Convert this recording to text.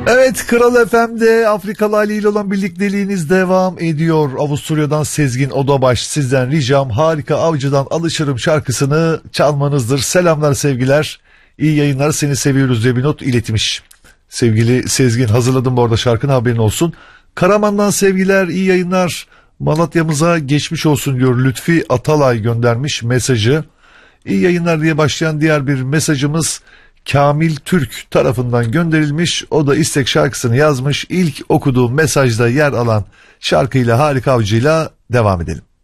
Evet, Kral FM'de Afrikalı Ali ile olan birlikteliğiniz devam ediyor. Avusturya'dan Sezgin Odabaş, sizden ricam Harika Avcı'dan Alışırım şarkısını çalmanızdır. Selamlar, sevgiler, iyi yayınlar, seni seviyoruz diye bir not iletmiş. Sevgili Sezgin, hazırladım bu arada şarkının, haberin olsun. Karaman'dan sevgiler, iyi yayınlar. Malatya'mıza geçmiş olsun diyor Lütfi Atalay, göndermiş mesajı. İyi yayınlar diye başlayan diğer bir mesajımız Kamil Türk tarafından gönderilmiş. O da istek şarkısını yazmış. İlk okuduğum mesajda yer alan şarkıyla, Harika Avcı'yla devam edelim.